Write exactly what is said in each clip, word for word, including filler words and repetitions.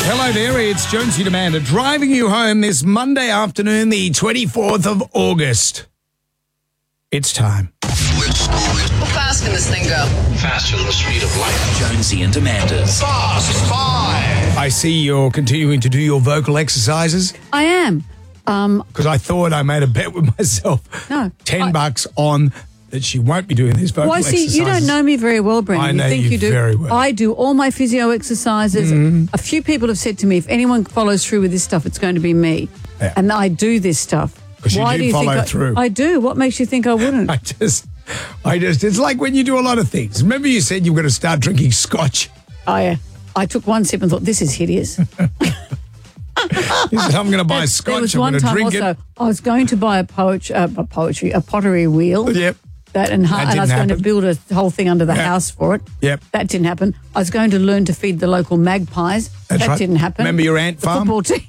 Hello there, it's Jonesy and Amanda driving you home this Monday afternoon, the twenty-fourth of August. It's time. How fast can this thing go? Faster than the speed of light. Jonesy and Amanda's Fast Five. I see you're continuing to do your vocal exercises I am. Um, because I thought I made a bet with myself. No, Ten I- bucks on that she won't be doing these vocal Well, I see, exercises. you don't know me very well, Brendan. I know you think you you do. very well. I do all my physio exercises. Mm. A few people have said to me, if anyone follows through with this stuff, it's going to be me. Yeah. And I do this stuff. 'Cause you Why do do you follow think I, through. I do? What makes you think I wouldn't? I just, I just, it's like when you do a lot of things. Remember you said you were going to start drinking scotch? I, I took one sip and thought, this is hideous. You said, I'm going to buy There scotch, was I'm one going to time drink also, it. I was going to buy a, poet, uh, a poetry, a pottery wheel. Yep. That and, That and I was didn't going to happen. build a whole thing under the Yeah. house for it. Yep. That didn't happen. I was going to learn to feed the local magpies. That's that right. didn't happen. Remember your ant The farm? football team.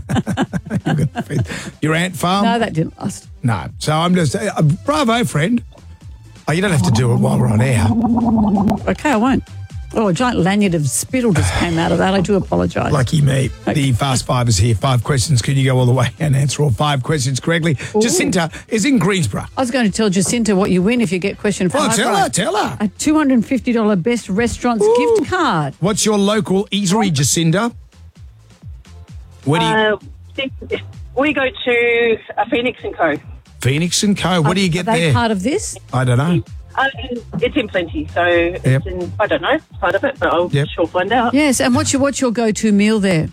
Your ant farm? No, that didn't last. No. So I'm just, uh, bravo, friend. Oh, you don't have to do it while we're on air. Okay, I won't. Oh, a giant lanyard of spittle just came out of that. I do apologise. Lucky me. The Fast Five is here. Five questions. Can you go all the way and answer all five questions correctly? Jacinta is in Greensborough. I was going to tell Jacinta what you win if you get question Well, five. tell right. her, tell her. A two hundred fifty dollars Best Restaurants Ooh. gift card. What's your local eatery, Jacinta? Where do you, Uh, we go to uh, Phoenix and Co. Phoenix and Co. What do you Are get they there? part of this? I don't know. Uh, it's in Plenty, so Yep. it's in, I don't know part of it, but I'll Yep. sure find out. Yes, and what's your, what's your go-to meal there?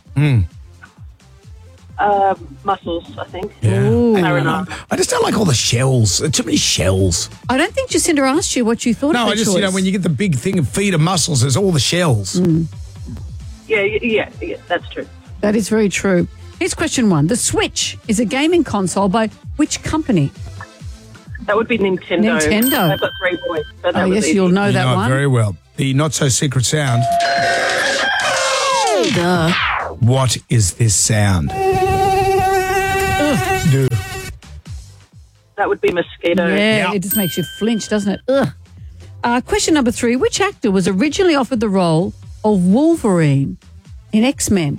Uh, mussels, I think. Yeah. Ooh. Marinara. I just don't like all the shells. There's too many shells. I don't think Jacinta asked you what you thought No, of the I just, choice. you know, when you get the big thing of feed of mussels, there's all the shells. Yeah, yeah, yeah, yeah, that's true. That is very true. Here's question one. The Switch is a gaming console by which company? That would be Nintendo. Nintendo. I've got three boys, so that Oh, was yes, easy. you'll know You that know it one. very well. The not-so-secret sound. Duh. What is this sound? Do. That would be mosquito. Yeah, Yeah. it just makes you flinch, doesn't it? Ugh. Uh, question number three. Which actor was originally offered the role of Wolverine in X-Men?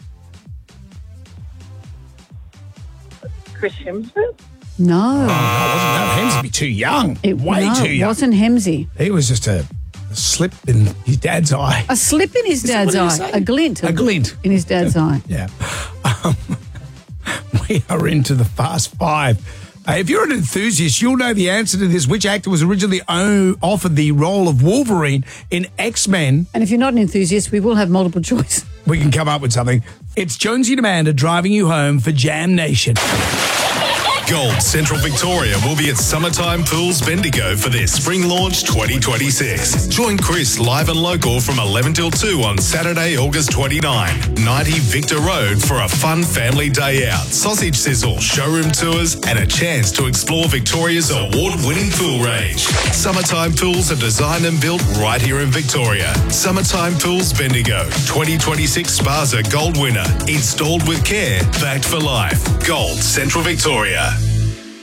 Chris Hemsworth. No. Oh, wasn't that Hemsy be too young? It Way no, too it young. wasn't Hemsy. He was just a, a slip in his dad's eye. A slip in his Is that dad's what he eye. was saying? A glint. A glint. in his dad's eye. Yeah. Um, we are into the Fast Five. Uh, if you're an enthusiast, you'll know the answer to this. Which actor was originally o- offered the role of Wolverine in X-Men? And if you're not an enthusiast, we will have multiple choice. We can come up with something. It's Jonesy and Amanda driving you home for Jam Nation. Gold Central Victoria will be at Summertime Pools Bendigo for their Spring Launch twenty twenty-six. Join Chris live and local from eleven till two on Saturday, August twenty-ninth. ninety Victor Road for a fun family day out. Sausage sizzle, showroom tours, and a chance to explore Victoria's award-winning pool range. Summertime Pools are designed and built right here in Victoria. Summertime Pools Bendigo. twenty twenty-six Spaza Gold winner. Installed with care, backed for life. Gold Central Victoria.